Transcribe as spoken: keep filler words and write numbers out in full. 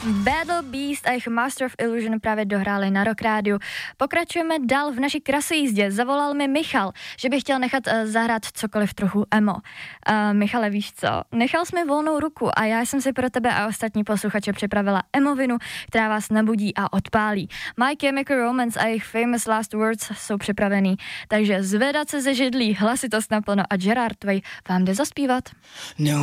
Battle Beast a jejich Master of Illusion právě dohráli na Rock Rádiu. Pokračujeme dál v naší krasojízdě. Zavolal mi Michal, že by chtěl nechat uh, zahrát cokoliv trochu emo. Uh, Michale, víš co? Nechal jsi mi volnou ruku a já jsem si pro tebe a ostatní posluchače připravila emovinu, která vás nabudí a odpálí. My Chemical Romance a jejich Famous Last Words jsou připravený, takže zvedat se ze židlí, hlasitost naplno a Gerard Way vám jde zaspívat. No.